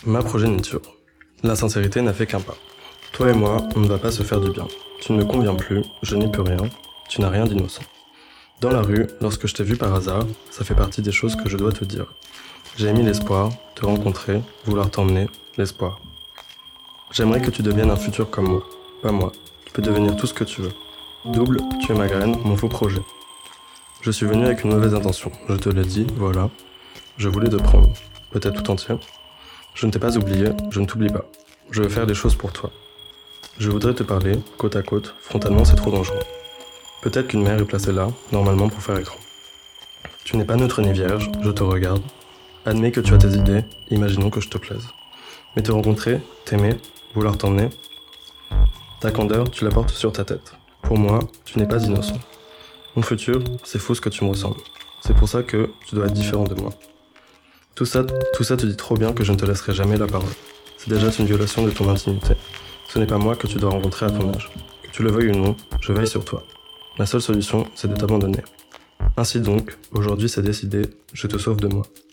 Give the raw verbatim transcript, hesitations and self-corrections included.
Ma progéniture. La sincérité n'a fait qu'un pas. Toi et moi, on ne va pas se faire du bien. Tu ne me conviens plus, je n'y peux rien, tu n'as rien d'innocent. Dans la rue, lorsque je t'ai vu par hasard, ça fait partie des choses que je dois te dire. J'ai émis l'espoir, te rencontrer, vouloir t'emmener, l'espoir. J'aimerais que tu deviennes un futur comme moi, pas moi, qui peut devenir tout ce que tu veux. Double, tu es ma graine, mon faux projet. Je suis venu avec une mauvaise intention, je te l'ai dit, voilà. Je voulais te prendre, peut-être tout entier. Je ne t'ai pas oublié, je ne t'oublie pas. Je veux faire des choses pour toi. Je voudrais te parler, côte à côte, frontalement c'est trop dangereux. Peut-être qu'une mère est placée là, normalement pour faire écran. Tu n'es pas neutre ni vierge, je te regarde. Admets que tu as tes idées, imaginons que je te plaise. Mais te rencontrer, t'aimer, vouloir t'emmener, ta candeur, tu la portes sur ta tête. Pour moi, tu n'es pas innocent. Mon futur, c'est fou ce que tu me ressembles. C'est pour ça que tu dois être différent de moi. Tout ça, tout ça te dit trop bien que je ne te laisserai jamais la parole. C'est déjà une violation de ton intimité. Ce n'est pas moi que tu dois rencontrer à ton âge. Que tu le veuilles ou non, je veille sur toi. La seule solution, c'est de t'abandonner. Ainsi donc, aujourd'hui c'est décidé, je te sauve de moi.